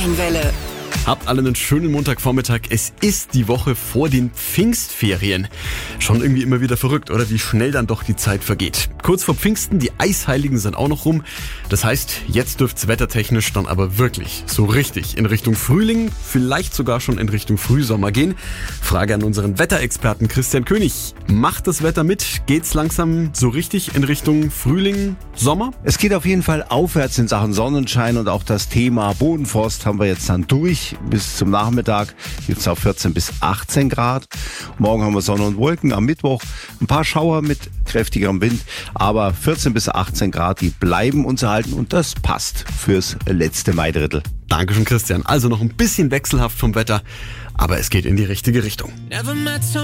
Welle. Habt alle einen schönen Montagvormittag. Es ist die Woche vor den Pfingstferien. Schon irgendwie immer wieder verrückt, oder? Wie schnell dann doch die Zeit vergeht. Kurz vor Pfingsten, die Eisheiligen sind auch noch rum. Das heißt, jetzt dürft's wettertechnisch dann aber wirklich so richtig in Richtung Frühling, vielleicht sogar schon in Richtung Frühsommer gehen. Frage an unseren Wetterexperten Christian König. Macht das Wetter mit? Geht's langsam so richtig in Richtung Frühling, Sommer? Es geht auf jeden Fall aufwärts in Sachen Sonnenschein und auch das Thema Bodenfrost haben wir jetzt dann durch. Bis zum Nachmittag gibt es auf 14 bis 18 Grad. Morgen haben wir Sonne und Wolken. Am Mittwoch ein paar Schauer mit kräftigerem Wind. Aber 14 bis 18 Grad, die bleiben uns erhalten und das passt fürs letzte Maidrittel. Dankeschön, Christian. Also noch ein bisschen wechselhaft vom Wetter, aber es geht in die richtige Richtung.